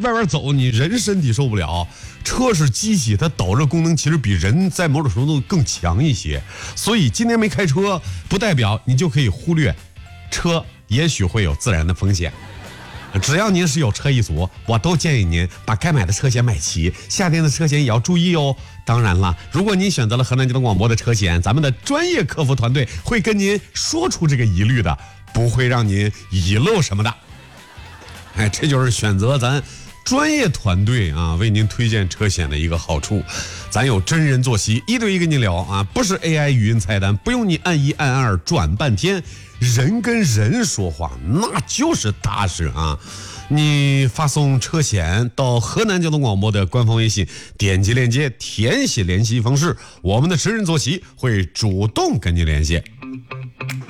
外边走，你人身体受不了，车是机器，它导热功能其实比人在某种程度更强一些。所以今天没开车，不代表你就可以忽略车也许会有自燃的风险。只要您是有车一族，我都建议您把该买的车险买齐，夏天的车险也要注意哦。当然了，如果您选择了河南交通广播的车险，咱们的专业客服团队会跟您说出这个疑虑的，不会让您遗漏什么的。哎，这就是选择咱专业团队啊，为您推荐车险的一个好处。咱有真人坐席，一对一跟你聊啊，不是 AI 语音菜单，不用你按一按二转半天，人跟人说话那就是踏实啊。你发送车险到河南交通广播的官方微信，点击链接填写联系方式，我们的真人坐席会主动跟你联系。